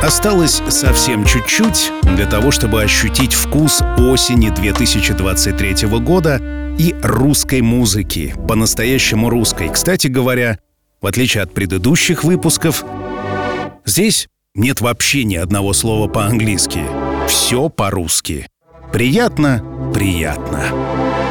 Осталось совсем чуть-чуть для того, чтобы ощутить вкус осени 2023 года и русской музыки, по-настоящему русской. Кстати говоря, в отличие от предыдущих выпусков, здесь нет вообще ни одного слова по-английски. Все по-русски. Приятно, приятно.